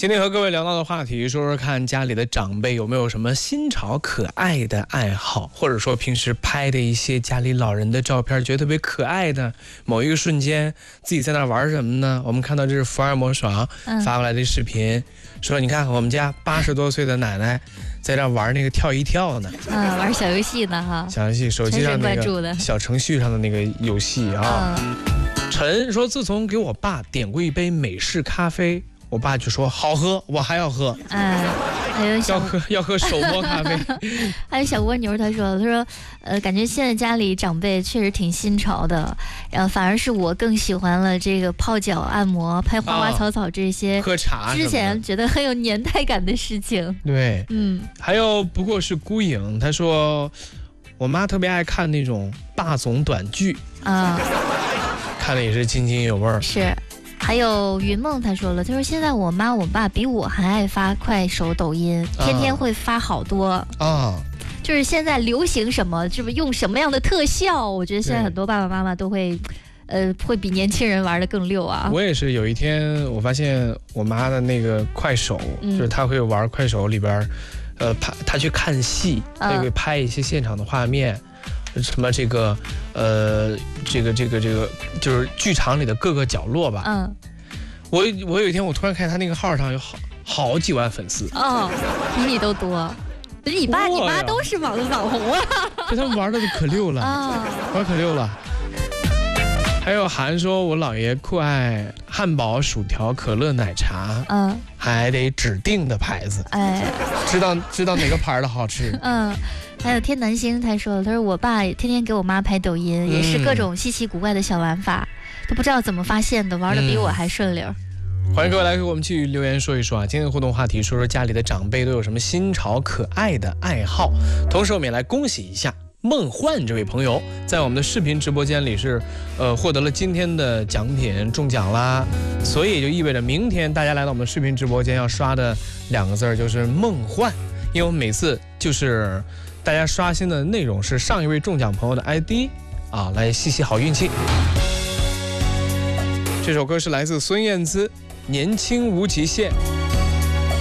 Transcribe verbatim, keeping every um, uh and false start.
今天和各位聊到的话题，说说看家里的长辈有没有什么新潮可爱的爱好，或者说平时拍的一些家里老人的照片，觉得特别可爱的某一个瞬间，自己在那玩什么呢？我们看到这是福尔摩爽发过来的视频，嗯、说你看我们家八十多岁的奶奶在这玩那个跳一跳呢， 嗯，玩小游戏呢哈， 小游戏，手机上那个小程序上的那个游戏啊。嗯、陈说，自从给我爸点过一杯美式咖啡。我爸就说好喝，我还要喝。 哎，还有要喝要喝手磨咖啡。 还有小蜗牛，他说他说，呃，感觉现在家里长辈确实挺新潮的，然后反而是我更喜欢了这个泡脚、按摩、拍花花草草这些、 哦、喝茶之前觉得很有年代感的事情。 对，嗯，还有不过是孤影，他说我妈特别爱看那种霸总短剧啊，看的也是津津有味儿。 是。还有云梦他说了，他说现在我妈我爸比我还爱发快手抖音，天天会发好多啊，就是现在流行什么，就是用什么样的特效，我觉得现在很多爸爸妈妈都会呃会比年轻人玩的更溜啊。 我也是有一天我发现我妈的那个快手、嗯、就是她会玩快手里边呃拍她去看戏，她会拍一些现场的画面、嗯、什么这个呃，这个这个这个就是剧场里的各个角落吧。嗯，我我有一天我突然看他那个号上有好好几万粉丝哦，比你都多。你爸你妈都是网网红啊， 就他们玩的都可溜了啊，玩可溜了。还有韩说，我姥爷酷爱汉堡、薯条、可乐、奶茶，嗯，还得指定的牌子，哎，知道知道哪个牌的好吃， 嗯。还有天南星他说了，他说我爸天天给我妈拍抖音、嗯、也是各种稀奇古怪的小玩法，都不知道怎么发现的，玩的比我还顺溜、 嗯、欢迎各位来给我们去留言说一说啊，今天的互动话题说说家里的长辈都有什么新潮可爱的爱好，同时我们也来恭喜一下梦幻这位朋友，在我们的视频直播间里是呃获得了今天的奖品，中奖啦，所以也就意味着明天大家来到我们的视频直播间要刷的两个字就是梦幻，因为我们每次就是大家刷新的内容是上一位中奖朋友的 I D 啊，来吸吸好运气。这首歌是来自孙燕姿《年轻无极限》。